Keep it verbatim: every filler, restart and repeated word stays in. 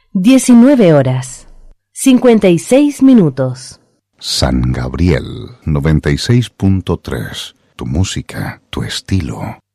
diecinueve horas, cincuenta y seis minutos. San Gabriel noventa y seis punto tres. Tu música, tu estilo.